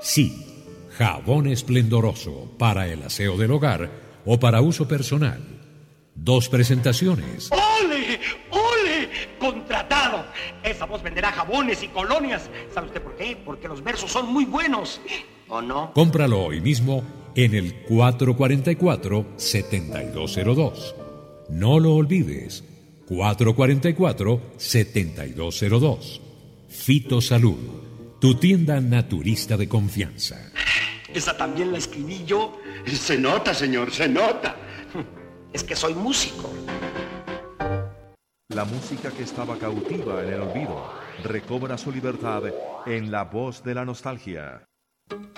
Sí, jabón esplendoroso para el aseo del hogar o para uso personal. 2 presentaciones. ¡Ole! ¡Ole! ¡Contratado! Esa voz venderá jabones y colonias. ¿Sabe usted por qué? Porque los versos son muy buenos. ¿O no? Cómpralo hoy mismo en el 444-7202. No lo olvides. 444-7202. Fito Salud, tu tienda naturista de confianza. Esa también la escribí yo. Se nota, señor, se nota. Es que soy músico. La música que estaba cautiva en el olvido recobra su libertad en La Voz de la Nostalgia.